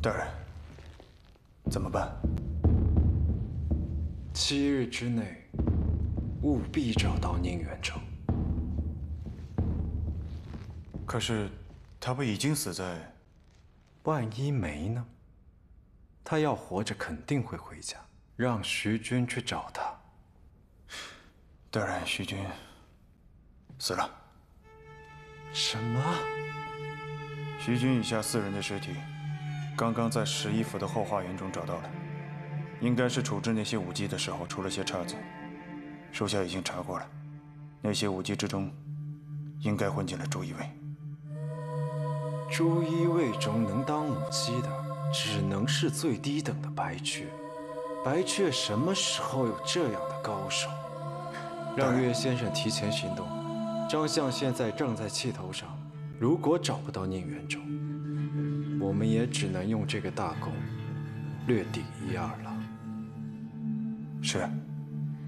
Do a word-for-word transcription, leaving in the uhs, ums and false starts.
大人，怎么办？ 七日之内，务必找到宁远城。 可是，他不已经死在…… 万一没呢？他要活着，肯定会回家。让徐军去找他。 大人，徐军死了。 什么？ 徐军以下四人的尸体，刚刚在十一府的后花园中找到了，应该是处置那些武技的时候出了些岔子。属下已经查过了，那些武技之中，应该混进了朱一卫。 朱一卫中能当武姬的，只能是最低等的白雀。白雀什么时候有这样的高手？让岳先生提前行动。张相现在正在气头上，如果找不到宁远州，我们也只能用这个大功略抵一二了。 是。